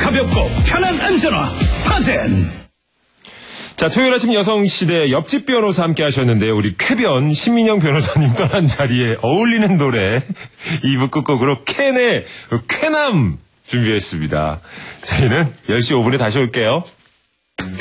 가볍고 편한 안전화 스타젠. 자, 토요일 아침 여성시대 옆집 변호사 함께 하셨는데요. 우리 쾌변 신민영 변호사님 떠난 자리에 어울리는 노래 2부 끝곡으로 캔의 쾌남 준비했습니다. 저희는 10시 5분에 다시 올게요.